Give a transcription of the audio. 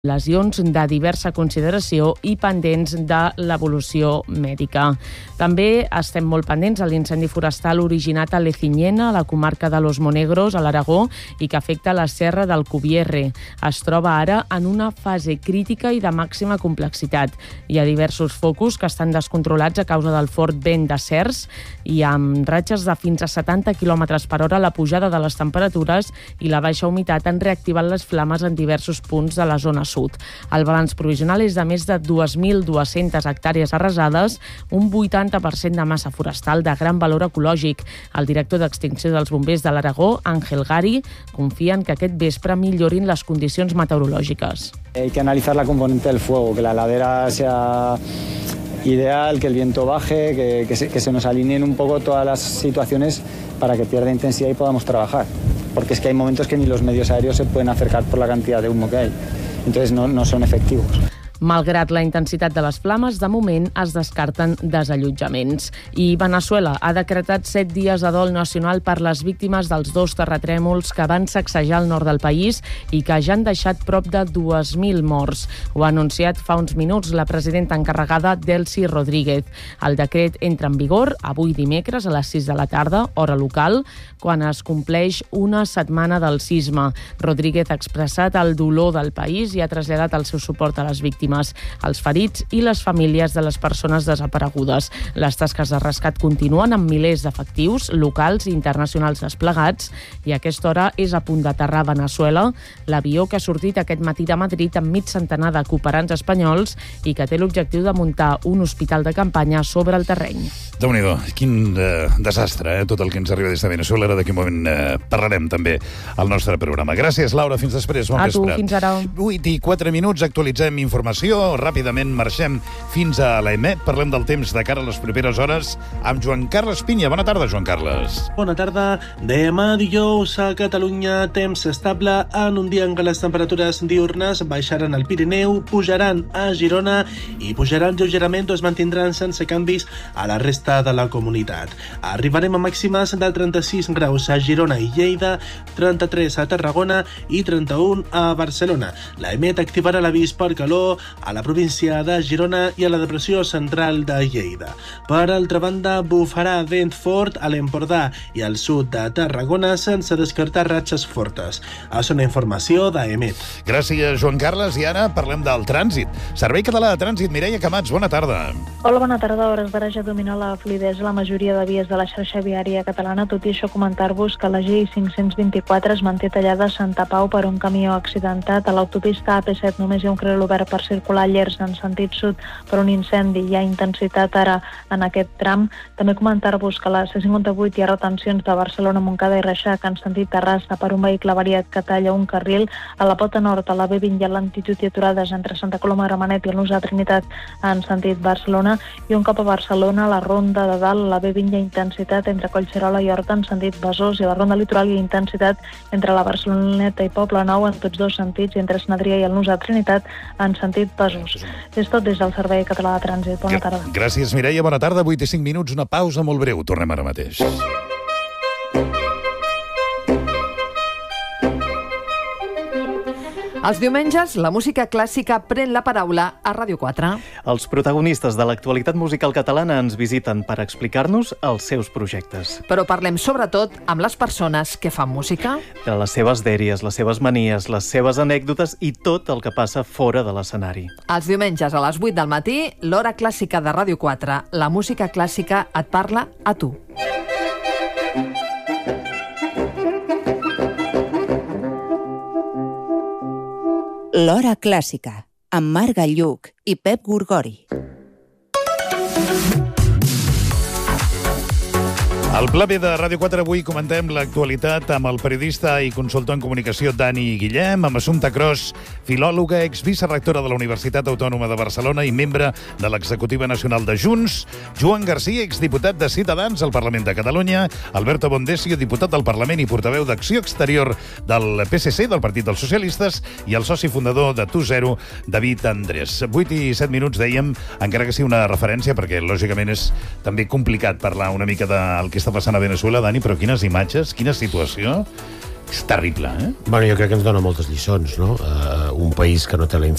lesions de diversa consideració i pendents de l'evolució mèdica. També estem molt pendents a l'incendi forestal originat a Lecinyena, a la comarca de Los Monegros, a l'Aragó, i que afecta la Serra del Cubierre. Es troba ara en una fase crítica i de màxima complexitat. Hi ha diversos focus que estan descontrolats a causa del fort vent de cerç i amb ratxes de fins a 70 km per hora. La pujada de les temperatures i la baixa humitat han reactivat les flames en diversos punts de la zona sud. El balanç provisional és de més de 2.200 hectàrees arrasades, un 80% de massa forestal de gran valor ecològic. El director d'Extinció dels Bombers de l'Aragó, Ángel Gari, confia en que aquest vespre millorin les condicions meteorològiques. Hay que analizar la componente del fuego, que la ladera sea ideal, que el viento baje, que se nos alineen un poco todas las situaciones para que pierda intensidad y podamos trabajar. Porque es que hay momentos que ni los medios aéreos se pueden acercar por la cantidad de humo que hay. Entonces no son efectivos. Malgrat la intensitat de les flames, de moment es descarten desallotjaments. I Veneçuela ha decretat 7 dies de dol nacional per les víctimes dels 2 terratrèmols que van sacsejar el nord del país i que ja han deixat prop de 2.000 morts. Ho ha anunciat fa uns minuts la presidenta encarregada, Delcy Rodríguez. El decret entra en vigor avui dimecres a les 6 de la tarda, hora local, quan es compleix una setmana del sisme. Rodríguez ha expressat el dolor del país i ha traslladat el seu suport a les víctimes, els ferits i les famílies de les persones desaparegudes. Les tasques de rescat continuen amb milers d'efectius locals i internacionals desplegats i a aquesta hora és a punt d'aterrar a Veneçuela l'avió que ha sortit aquest matí de Madrid amb mig centenar de cooperants espanyols i que té l'objectiu de muntar un hospital de campanya sobre el terreny. Déu-n'hi-do, quin desastre, tot el que ens arriba des de Veneçuela. Ara d'aquí un moment parlarem també al nostre programa. Gràcies, Laura, fins després. Bon vespre. A tu, fins ara. 8:04, actualitzem informació. Ràpidament marxem fins a l'EMET. Parlem del temps de cara a les properes hores amb Joan Carles Pinya. Bona tarda, Joan Carles. Bona tarda. Demà dijous a Catalunya, temps estable en un dia en què les temperatures diurnes baixaran al Pirineu, pujaran a Girona i pujaran lleugerament o es mantindran sense canvis a la resta de la comunitat. Arribarem a màximes de 36 graus a Girona i Lleida, 33 a Tarragona i 31 a Barcelona. L'EMET activarà l'avís per calor a la província de Girona i a la depressió central de Lleida. Per altra banda, bufarà vent fort a l'Empordà i al sud de Tarragona sense descartar ratxes fortes. És una informació d'EMET. Gràcies, Joan Carles. I ara parlem del trànsit. Servei Català de Trànsit, Mireia Camats, bona tarda. Hola, bona tarda. A hores d'ara ja domina la fluïdesa a la majoria de vies de la xarxa viària catalana. Tot i això, comentar-vos que la G524 es manté tallada a Santa Pau per un camió accidentat. A l'autopista AP7 només hi ha un carril obert per circular llers en sentit sud per un incendi. Hi ha intensitat ara en aquest tram. També comentar-vos que a la C58 hi ha retencions de Barcelona, Montcada i Reixac en sentit Terrassa per un vehicle variat que talla un carril. A la Pota Nord, a la B20 hi ha lentitud i aturades entre Santa Coloma de Gramenet i el Nus de Trinitat en sentit Barcelona. I un cop a Barcelona, a la Ronda de Dalt, a la B20 hi ha intensitat entre Collserola i Horta en sentit Besòs i a la Ronda Litoral hi ha intensitat entre la Barceloneta i Poble Nou en tots dos sentits i entre Sant Adrià i el Nus de Trinitat en sentit Besòs. És tot des del Servei Català de Trànsit. Bona tarda. Gràcies, Mireia. Bona tarda. 8:05 minuts, una pausa molt breu. Tornem ara mateix. Els diumenges, la música clàssica pren la paraula a Ràdio 4. Els protagonistes de l'actualitat musical catalana ens visiten per explicar-nos els seus projectes. Però parlem sobretot amb les persones que fan música. De les seves dèries, les seves manies, les seves anècdotes i tot el que passa fora de l'escenari. Els diumenges a les 8 del matí, l'hora clàssica de Ràdio 4. La música clàssica et parla a tu. L'Hora Clàssica, amb Marc Galluc i Pep Gorgori. Al Pla B de Ràdio 4 avui comentem l'actualitat amb el periodista i consultor en comunicació Dani Guillem, amb Assumpta Cros, filòloga, exvicerectora de la Universitat Autònoma de Barcelona i membre de l'Executiva Nacional de Junts, Joan Garcia, exdiputat de Ciutadans al Parlament de Catalunya, Alberto Bondesio, diputat del Parlament i portaveu d'Acció Exterior del PSC, del Partit dels Socialistes, i el soci fundador de Tu0, David Andrés. 8:07 minuts, dèiem, encara que sigui una referència, perquè lògicament és també complicat parlar una mica del que està passant a Veneçuela, Dani, però quines imatges, quina situació. És terrible, eh? Bueno, jo crec que ens dona moltes lliçons, no? Un país que no té la